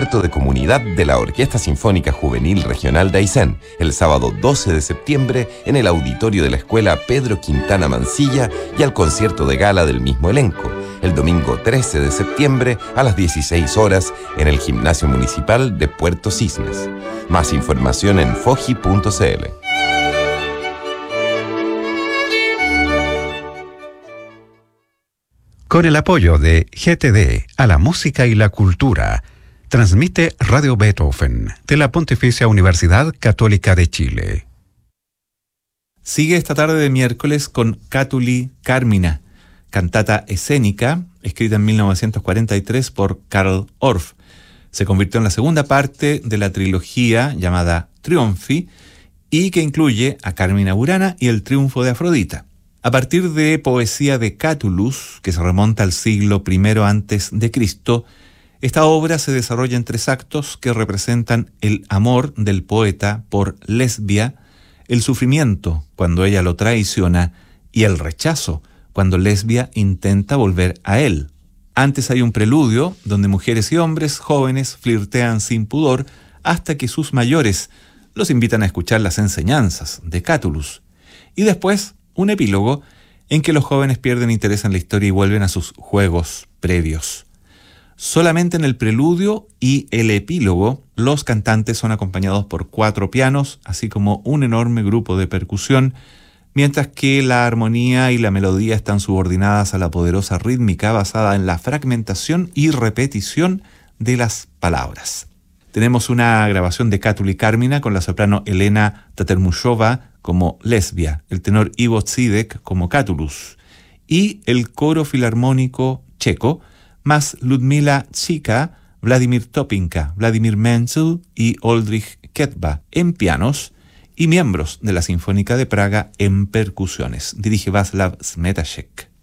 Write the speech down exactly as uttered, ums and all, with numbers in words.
concierto de comunidad de la Orquesta Sinfónica Juvenil Regional de Aysén, el sábado doce de septiembre en el auditorio de la Escuela Pedro Quintana Mansilla y al concierto de gala del mismo elenco, el domingo trece de septiembre a las dieciséis horas en el Gimnasio Municipal de Puerto Cisnes. Más información en foji punto cl. Con el apoyo de G T D a la música y la cultura, transmite Radio Beethoven de la Pontificia Universidad Católica de Chile. Sigue esta tarde de miércoles con Cátuli Carmina, cantata escénica, escrita en mil novecientos cuarenta y tres por Carl Orff. Se convirtió en la segunda parte de la trilogía llamada Triunfi y que incluye a Carmina Burana y el triunfo de Afrodita. A partir de poesía de Catullus, que se remonta al siglo primero antes de Cristo, esta obra se desarrolla en tres actos que representan el amor del poeta por Lesbia, el sufrimiento cuando ella lo traiciona y el rechazo cuando Lesbia intenta volver a él. Antes hay un preludio donde mujeres y hombres jóvenes flirtean sin pudor hasta que sus mayores los invitan a escuchar las enseñanzas de Catullus. Y después un epílogo en que los jóvenes pierden interés en la historia y vuelven a sus juegos previos. Solamente en el preludio y el epílogo, los cantantes son acompañados por cuatro pianos, así como un enorme grupo de percusión, mientras que la armonía y la melodía están subordinadas a la poderosa rítmica basada en la fragmentación y repetición de las palabras. Tenemos una grabación de Cátuli Carmina con la soprano Elena Tatermushova como Lesbia, el tenor Ivo Zidek como Catullus y el coro filarmónico checo, más Ludmila Čika, Vladimir Topinka, Vladimir Menzel y Oldrich Ketba en pianos y miembros de la Sinfónica de Praga en percusiones. Dirige Václav Smetáček.